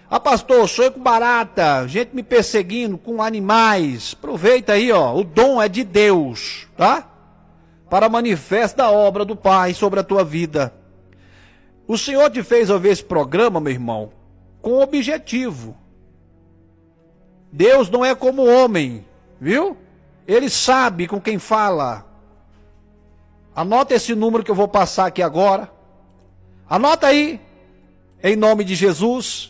Ah, pastor, sonho com barata, gente me perseguindo, com animais. Aproveita aí, ó, o dom é de Deus, tá? Para manifestar a obra do Pai sobre a tua vida. O Senhor te fez ouvir esse programa, meu irmão, com objetivo. Deus não é como homem, viu? Ele sabe com quem fala. Anota esse número que eu vou passar aqui agora. Anota aí, em nome de Jesus.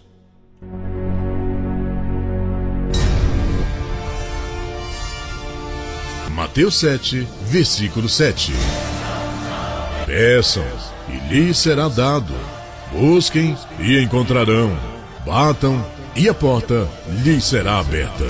Mateus 7, versículo 7. Peçam, e lhes será dado. Busquem, e encontrarão. Batam, e a porta lhes será aberta.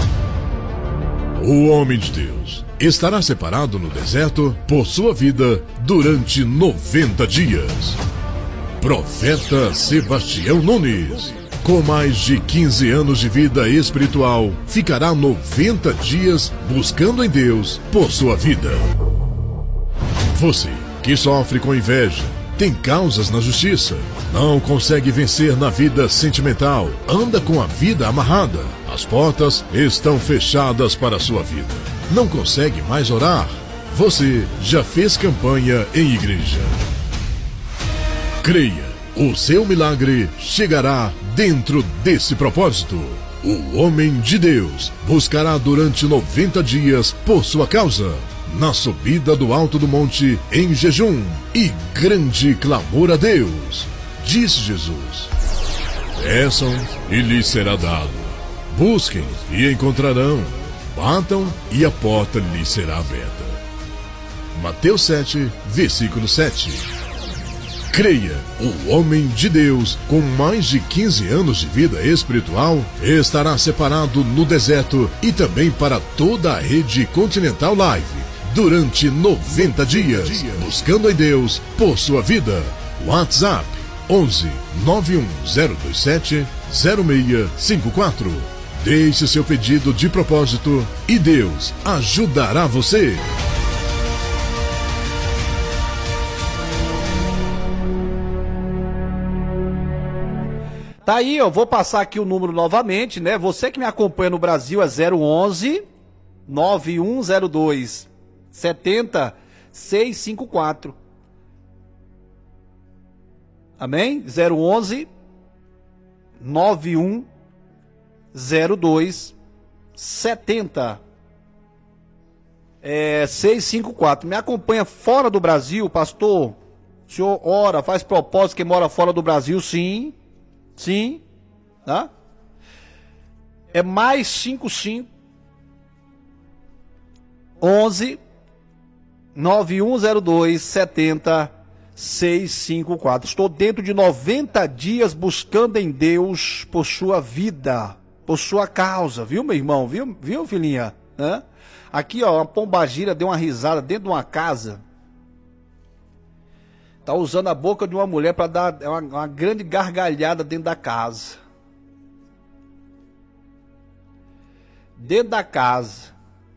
O homem de Deus estará separado no deserto por sua vida durante 90 dias. Profeta Sebastião Nunes, com mais de 15 anos de vida espiritual, ficará 90 dias buscando em Deus por sua vida. Você que sofre com inveja, tem causas na justiça, não consegue vencer na vida sentimental, anda com a vida amarrada, as portas estão fechadas para a sua vida, não consegue mais orar, você já fez campanha em igreja. Creia, o seu milagre chegará dentro desse propósito. O homem de Deus buscará durante 90 dias por sua causa, na subida do alto do monte, em jejum e grande clamor a Deus. Disse Jesus: peçam e lhes será dado. Busquem e encontrarão. Batam e a porta lhes será aberta. Mateus 7, versículo 7. Creia, o homem de Deus, com mais de 15 anos de vida espiritual, estará separado no deserto e também para toda a rede Continental Live, durante 90 dias, buscando em Deus por sua vida. WhatsApp 11 91027 0654. Deixe seu pedido de propósito e Deus ajudará você. Tá aí, eu vou passar aqui o número novamente, né? Você que me acompanha no Brasil é 011 9102 70654. Amém? 011 9102 654. Me acompanha fora do Brasil, pastor. O senhor ora, faz propósito, quem mora fora do Brasil, sim. Sim, tá? É mais 55 11 9102 70654. Estou dentro de 90 dias buscando em Deus por sua vida, por sua causa, viu, meu irmão? Viu, filhinha? Hã? Aqui, ó, uma pombagira deu uma risada dentro de uma casa. Tá usando a boca de uma mulher para dar uma grande gargalhada dentro da casa. Dentro da casa.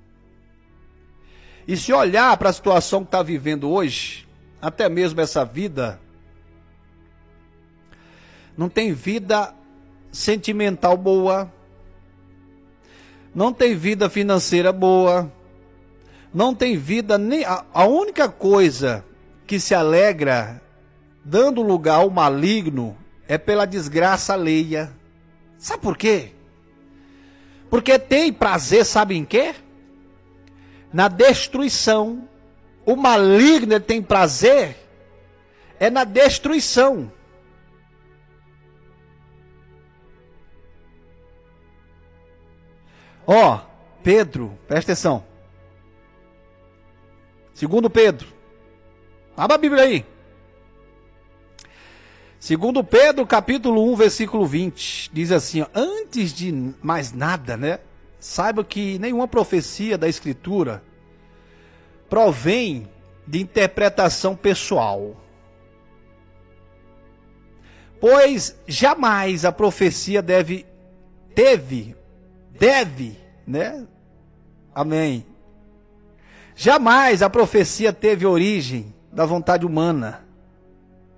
E se olhar para a situação que está vivendo hoje, até mesmo essa vida, não tem vida sentimental boa, não tem vida financeira boa, não tem vida nem... A única coisa que se alegra, dando lugar ao maligno, é pela desgraça alheia. Sabe por quê? Porque tem prazer, sabe em quê? Na destruição. O maligno ele tem prazer é na destruição. Ó, Pedro, presta atenção. Segundo Pedro. Abra a Bíblia aí. Segundo Pedro, capítulo 1, versículo 20. Diz assim, ó, antes de mais nada, né? Saiba que nenhuma profecia da Escritura provém de interpretação pessoal. Pois jamais a profecia deve, né? Amém. Jamais a profecia teve origem da vontade humana,